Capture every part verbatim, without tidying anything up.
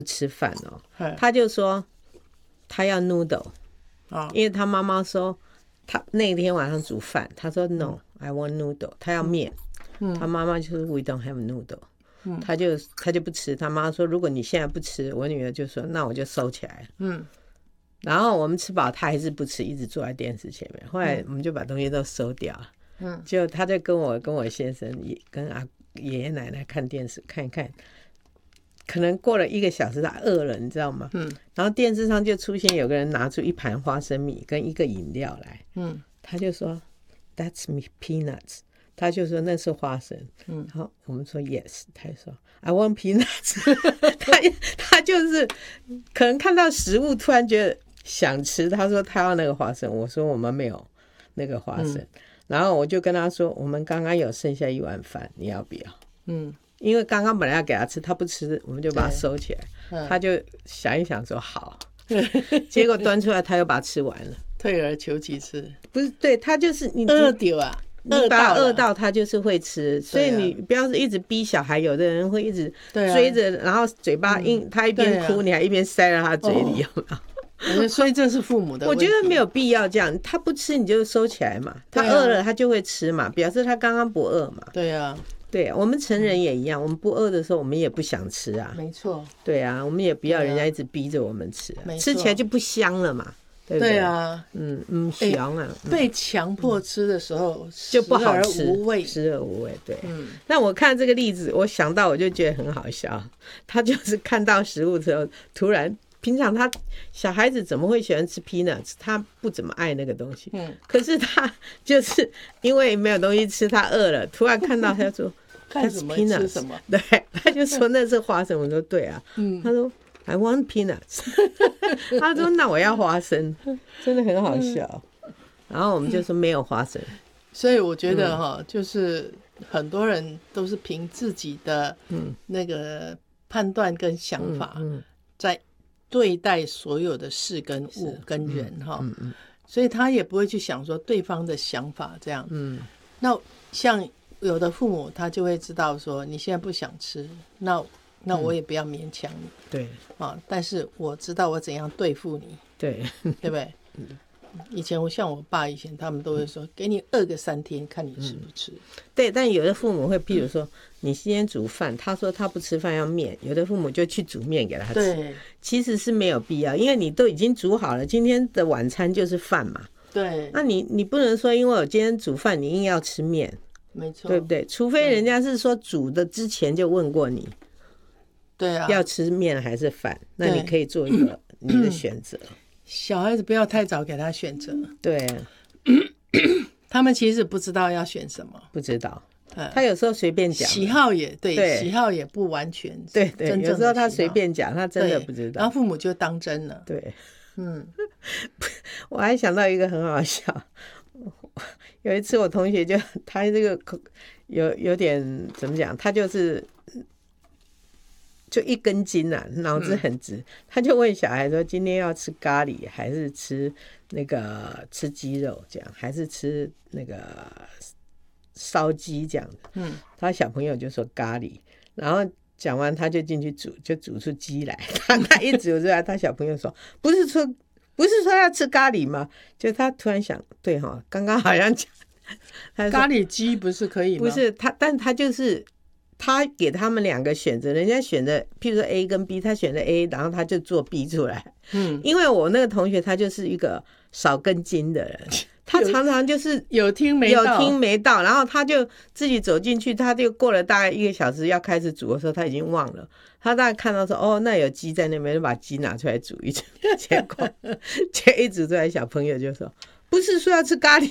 吃饭哦，他就说他要 noodle，哦，因为他妈妈说他那天晚上煮饭，他说 no、嗯、I want noodle， 他要面、嗯、他妈妈就说 we don't have noodle，嗯、他就他就不吃，他妈说如果你现在不吃，我女儿就说那我就收起来了，嗯，然后我们吃饱他还是不吃，一直坐在电视前面，后来我们就把东西都收掉了，嗯，就他就跟我跟我先生也跟阿爷爷奶奶看电视看一看，可能过了一个小时他饿了你知道吗，嗯，然后电视上就出现有个人拿出一盘花生米跟一个饮料来，嗯，他就说 That's me peanuts， 他就说那是花生，嗯，然后我们说 Yes， 他就说 I want peanuts 他, 他就是可能看到食物突然觉得想吃，他说他要那个花生，我说我们没有那个花生、嗯、然后我就跟他说我们刚刚有剩下一碗饭你要不要，嗯，因为刚刚本来要给他吃他不吃，我们就把它收起来、嗯、他就想一想说好结果端出来他又把它吃完了退而求其次， 不是，对，他就是你饿掉啊， 你把他饿到他就是会吃，所以你不要是一直逼小孩，有的人会一直追着、啊、然后嘴巴硬、嗯、他一边哭、啊、你还一边塞到他嘴里、哦、有没有所以这是父母的问题， 我觉得没有必要这样，他不吃你就收起来嘛，他饿了他就会吃嘛，表示他刚刚不饿嘛， 对啊， 对啊，我们成人也一样、嗯、我们不饿的时候我们也不想吃啊， 没错， 对啊，我们也不要人家一直逼着我们吃、啊啊、吃起来就不香了嘛，对不对？ 对啊， 嗯嗯，香啊、 欸！被强迫吃的时候、嗯、 就不好吃， 食而无味， 食而无味。对，嗯。那我看这个例子，我想到我就觉得很好笑。他就是看到食物之后，突然平常他小孩子怎么会喜欢吃 peanuts？ 他不怎么爱那个东西，嗯。可是他就是因为没有东西吃，他饿了，突然看到他就说看什么吃什么， 对，他就说那是花生。我说对啊，嗯。他说。I want peanuts 他说那我要花生，真的很好笑、嗯、然后我们就说没有花生， 所以我觉得哈、嗯，就是很多人都是凭自己的那个判断跟想法在对待所有的事跟物跟人哈、嗯嗯嗯，所以他也不会去想说对方的想法这样，嗯，那像有的父母他就会知道说你现在不想吃，那那我也不要勉强你、嗯、 对啊，但是我知道我怎样对付你， 对对不对、嗯、以前我像我爸以前他们都会说、嗯、给你饿个三天看你吃不吃、嗯、 对，但有的父母会譬如说、嗯、你今天煮饭，他说他不吃饭要面，有的父母就去煮面给他吃， 对， 其实是没有必要，因为你都已经煮好了，今天的晚餐就是饭嘛， 对， 那你你不能说因为我今天煮饭你硬要吃面， 没错， 对不对？除非人家是说煮的之前就问过你， 对啊， 要吃面还是饭，那你可以做一个你的选择。 小孩子不要太早给他选择， 对、啊， 他们其实不知道要选什么， 不知道，他有时候随便讲， 喜好也 对, 对，喜好也不完全， 对对，有时候他随便讲，他真的不知道， 然后父母就当真了， 对，嗯，我还想到一个很好笑，有一次我同学就他这个有有点怎么讲，他就是就一根筋啊，脑子很直、嗯、他就问小孩说今天要吃咖喱还是吃那个吃鸡肉这样，还是吃那个烧鸡这样的，嗯，他小朋友就说咖喱，然后讲完他就进去煮，就煮出鸡来，他他一煮出来，他小朋友说不是说不是说要吃咖喱吗？就他突然想，对哈，刚刚好像讲咖喱鸡不是可以吗？ 不是他，但他就是他给他们两个选择，人家选的譬如说 A 跟 B， 他选的 A， 然后他就做 B 出来。嗯，因为我那个同学他就是一个少根筋的人，他常常就是有听没到， 有听没到，然后他就自己走进去，他就过了大概一个小时要开始煮的时候，他已经忘了。他大概看到说哦，那有鸡在那边，就把鸡拿出来煮一煮，结果结果一煮出来，小朋友就说不是说要吃咖喱。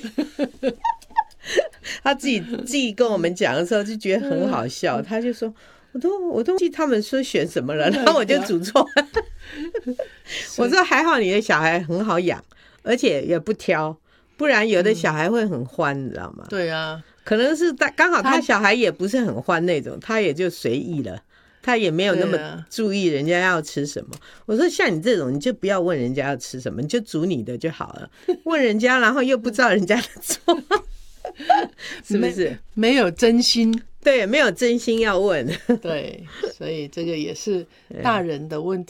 他自己自己跟我们讲的时候就觉得很好笑，他就说我都我都记他们说选什么了，然后我就煮错了。我说还好你的小孩很好养，而且也不挑，不然有的小孩会很欢，你知道吗？ 对啊， 可能是刚好他小孩也不是很欢那种，他也就随意了，他也没有那么注意人家要吃什么。我说像你这种你就不要问人家要吃什么，你就煮你的就好了，问人家然后又不知道人家的做是不是没, 没有真心对，没有真心要问。 对，所以这个也是大人的问题。